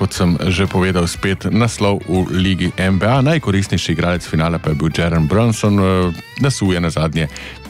kot sem že povedal, spet naslov v ligi NBA. Najkoristnejši igralec finala pa je bil Jalen Brunson, nasuje na zadnje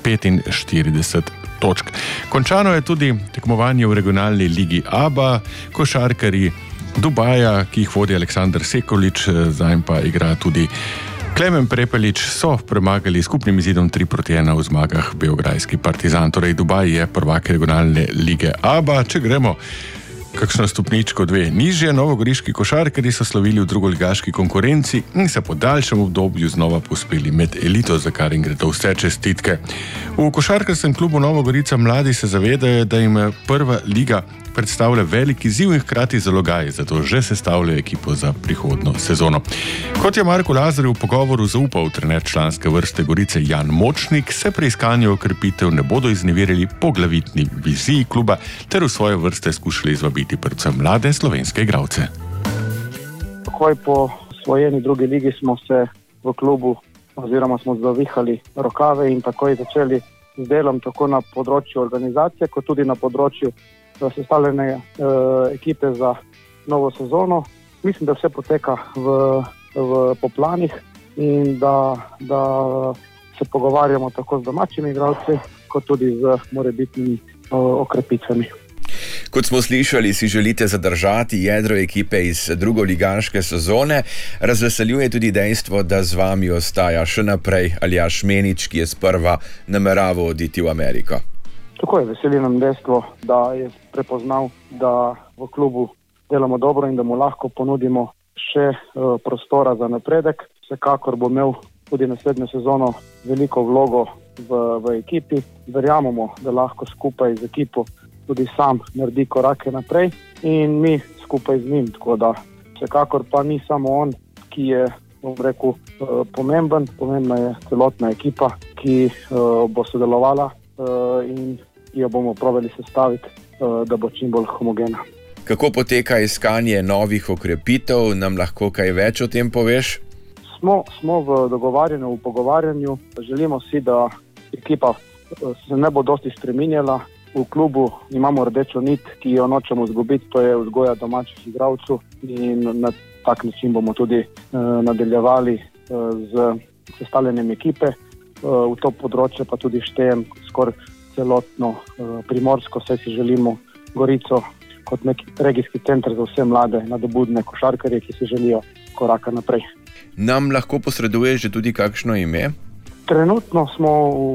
45 točk. Končano je tudi tekmovanje v regionalni ligi ABA. Košarkarji Dubaja, ki jih vodi Aleksandar Sekulič, zdaj pa igra tudi Klemen Prepelič, so premagali skupnim izidom 3-1 v zmagah beograjski Partizan. Torej, Dubaj je prvak regionalne lige ABA. Če gremo kakšno stopničko 2 nižje, novogoriški košarkarji so slovili v drugoligaški konkurenci in se po daljšem obdobju znova povzpeli med elito, za kar jim gredo vse čestitke. V košarkarskem klubu Nova Gorica mladi se zavedajo, da jim prva liga predstavlja velik izziv in hkrati zalogaj, zato že sestavljajo ekipo za prihodnjo sezono. Kot je Marku Lazarju v pogovoru zaupal trener članske vrste Gorice Jan Močnik, se pri iskanju okrepitev ne bodo izneverili poglavitni viziji kluba ter v svoje vrste skušali izvabiti predvsem mlade slovenske igralce. Takoj po osvojeni drugi ligi smo se v klubu oziroma smo zavihali rokave in takoj začeli z delom tako na področju organizacije, kot tudi na področju sestavljene ekipe za novo sezono. Mislim, da vse poteka po planih in da se pogovarjamo tako z domačimi igralci, kot tudi z morebitnimi okrepitvami. Kot smo slišali, si želite zadržati jedro ekipe iz drugoligaške sezone. Razveseljuje tudi dejstvo, da z vami ostaja še naprej Aljaž Menič, ki je sprva nameraval oditi v Ameriko. Tako je, veseli nam dejstvo, da je prepoznal, da v klubu delamo dobro in da mu lahko ponudimo še prostora za napredek. Vsekakor bo imel tudi naslednjo sezono veliko vlogo v ekipi. Verjamemo, da lahko skupaj z ekipo tudi sam naredi korake naprej in mi skupaj z njim. Tako da vsekakor pa ni samo on, ki je, bom rekel, pomemben. Pomembna je celotna ekipa, ki bo sodelovala in jo bomo probali sestaviti, da bo čim bolj homogena. Kako poteka iskanje novih okrepitev? Nam lahko kaj več o tem poveš? Smo v dogovarjanju, v pogovarjanju. Želimo si, da ekipa se ne bo dosti spreminjala. V klubu imamo rdečo nit, ki jo nočemo izgubiti, to je vzgoja domačih igralcev in na tak način bomo tudi nadaljevali z sestavljanjem ekipe. V to področje pa tudi štejem skoraj celotno Primorsko, saj si želimo Gorico kot neki regijski center za vse mlade, nadobudne košarkarje, ki si želijo koraka naprej. Nam lahko posreduješ že tudi kakšno ime? Trenutno smo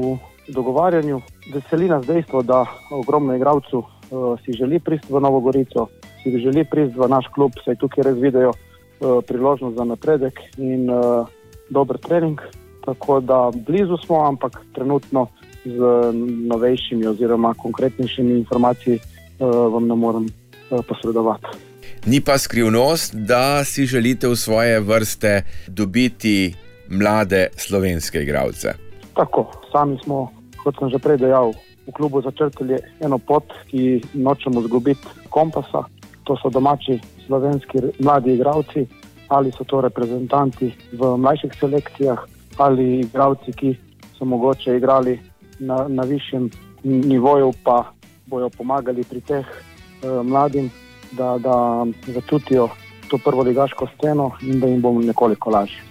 v dogovarjanju. Veseli nas dejstvo, da ogromno igralcev si želi priti v Novo Gorico, si želi priti v naš klub, saj tukaj res vidijo priložnost za napredek in dober trening. Tako da blizu smo, ampak trenutno z novejšimi oziroma konkretnejšimi informacijami vam ne morem posredovati. Ni pa skrivnost, da si želite v svoje vrste dobiti mlade slovenske igralce. Tako, sami smo, kot sem že prej dejal, v klubu začrtali eno pot, ki nočemo izgubiti kompasa. To so domači slovenski mladi igralci, ali so to reprezentanti v mlajših selekcijah, ali igralci, ki so mogoče igrali na višjem nivoju, pa bojo pomagali pri teh mladim, da začutijo to prvoligaško sceno in da jim bomo nekoliko lažje.